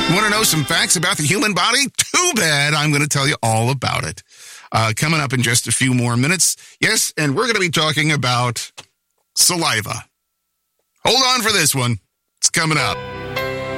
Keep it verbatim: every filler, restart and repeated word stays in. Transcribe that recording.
Want to know some facts about the human body? Too bad. I'm going to tell you all about it. Uh, coming up in just a few more minutes. Yes, and we're going to be talking about saliva. Hold on for this one. It's coming up.